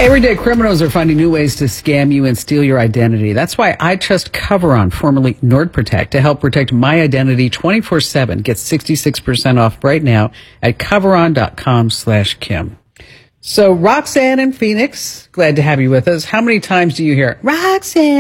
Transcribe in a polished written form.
Everyday criminals are finding new ways to scam you and steal your identity. That's why I trust Coveron, formerly NordProtect, to help protect my identity 24/7. Get 66% off right now at Coveron.com/Kim. So Roxanne in Phoenix, glad to have you with us. How many times do you hear Roxanne?